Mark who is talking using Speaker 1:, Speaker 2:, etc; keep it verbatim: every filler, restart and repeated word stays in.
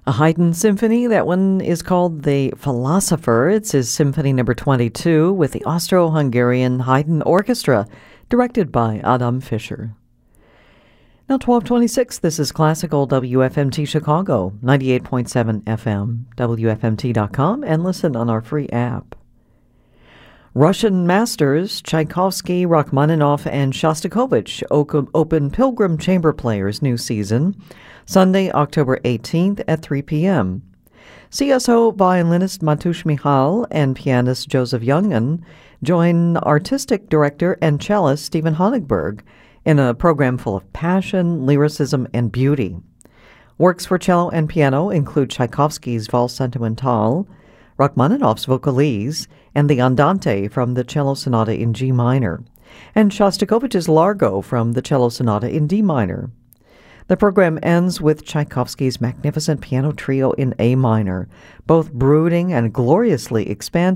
Speaker 1: A Haydn symphony. That one is called The Philosopher. It's his symphony number twenty-two with the Austro-Hungarian Haydn Orchestra, directed by Adam Fischer. Now twelve twenty-six, this is Classical W F M T Chicago, ninety-eight point seven F M, W F M T dot com, and listen on our free app. Russian masters Tchaikovsky, Rachmaninoff, and Shostakovich open Pilgrim Chamber Players' new season, Sunday, October eighteenth at three p.m. C S O violinist Matush Michal and pianist Joseph Youngen join artistic director and cellist Stephen Honigberg in a program full of passion, lyricism, and beauty. Works for cello and piano include Tchaikovsky's Valse Sentimentale, Rachmaninoff's Vocalise, and the Andante from the Cello Sonata in G minor, and Shostakovich's Largo from the Cello Sonata in D minor. The program ends with Tchaikovsky's magnificent piano trio in A minor, both brooding and gloriously expansive.